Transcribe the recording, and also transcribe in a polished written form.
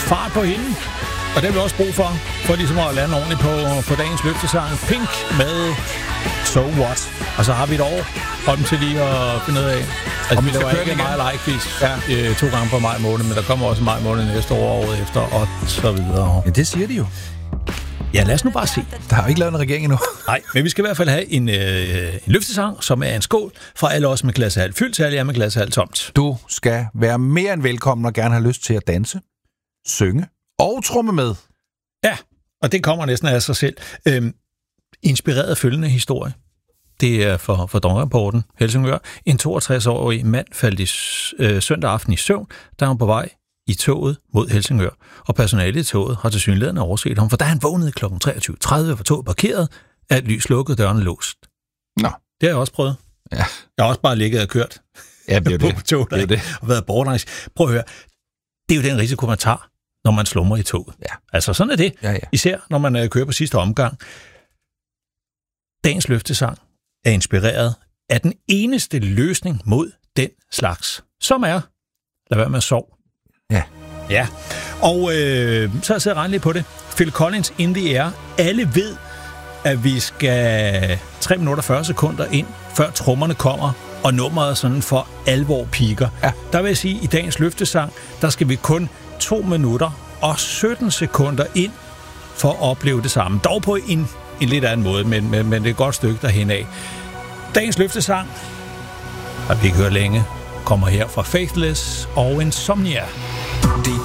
fart på hende. Og det har vi også brug for ligesom at lande ordentligt på dagens løftesang. Pink med So What. Og så har vi et år om til lige at finde ud af. Altså, vi skal køre meget like-quiz 2 gange på maj måned, men der kommer også maj måned næste år, året efter, og så videre. Ja, det siger de jo. Ja, lad os nu bare se. Der har jo ikke lavet en regering endnu. Nej, men vi skal i hvert fald have en løftesang, som er en skål fra alle os med glashalv fyldt til alle jer med glashalv tomt. Du skal være mere end velkommen og gerne have lyst til at danse, synge og tromme med. Ja, og det kommer næsten af sig selv. Inspireret følgende historie. Det er for Dawn-rapporten, Helsingør. En 62-årig mand faldt søndag aften i søvn, da han var på vej i toget mod Helsingør. Og personalet i toget har tilsyneladende overset ham, for da han vågnede kl. 23.30, var toget parkeret, er et lys lukket, dørene låst. Nå. Det har jeg også prøvet. Ja. Jeg har også bare ligget og kørt på toget og været borderlangs. Prøv at høre. Det er jo den risiko, man tager, når man slumrer i toget. Ja. Altså sådan er det. Ja. Især når man kører på sidste omgang. Dagens løftesang er inspireret af den eneste løsning mod den slags, som er, lad være med at sove. Ja. Og så har jeg siddet og regnet lidt på det. Phil Collins, In the Air. Alle ved, at vi skal 3 minutter 40 sekunder ind, før trommerne kommer, og nummeret sådan for alvor piker. Ja. Der vil jeg sige, at i dagens løftesang, der skal vi kun 2 minutter og 17 sekunder ind, for at opleve det samme. Dog på en lidt anden måde, men det er et godt stykke derhen af. Dagens løftesang, har vi ikke hørt længe, kommer her fra Faithless og Insomnia.